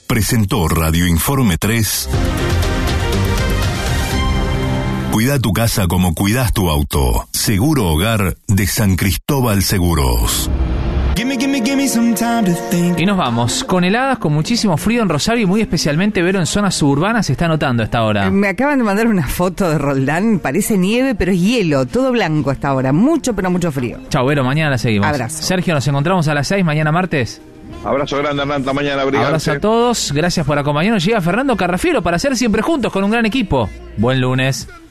presentó Radio Informe 3. Cuida tu casa como cuidas tu auto. Seguro Hogar de San Cristóbal Seguros. Y nos vamos, con heladas, con muchísimo frío en Rosario y muy especialmente Vero en zonas suburbanas se está notando a esta hora. Me acaban de mandar una foto de Roldán, parece nieve pero es hielo, todo blanco hasta ahora, mucho pero mucho frío. Chau Vero, mañana la seguimos. Abrazo. Sergio, nos encontramos a las 6 mañana martes. Abrazo grande, Hernán, hasta mañana, abrigarse. Abrazo a todos, gracias por acompañarnos. Llega Fernando Carrafiero para ser siempre juntos con un gran equipo. Buen lunes.